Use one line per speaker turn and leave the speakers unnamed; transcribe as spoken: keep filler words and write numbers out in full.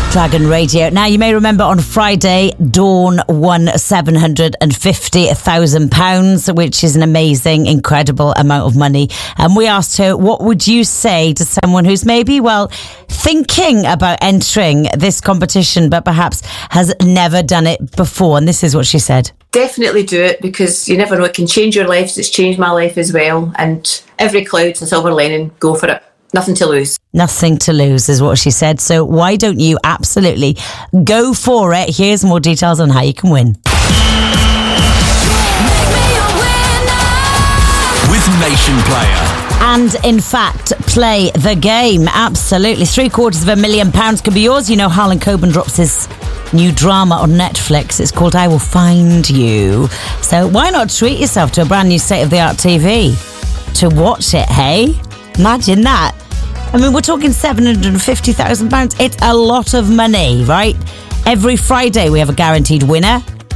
Dragon Radio. Now, you may remember on Friday, Dawn won seven hundred fifty thousand pounds, which is an amazing, incredible amount of money. And we asked her, what would you say to someone who's maybe, well, thinking about entering this competition, but perhaps has never done it before? And this is what she said.
Definitely do it, because you never know, it can change your life. It's changed my life as well. And every cloud's a silver lining. Go for it. Nothing to lose. Nothing to lose is what she said. So why don't you absolutely go for it? Here's more details on how you can win.
With Nation Player.
And in fact, play the game. Absolutely. Three quarters of a million pounds could be yours. You know, Harlan Coben drops his new drama on Netflix. It's called I Will Find You. So why not treat yourself to a brand new state-of-the-art T V to watch it, hey? Imagine that. I mean, we're talking seven hundred fifty thousand pounds. It's a lot of money, right? Every Friday we have a guaranteed winner.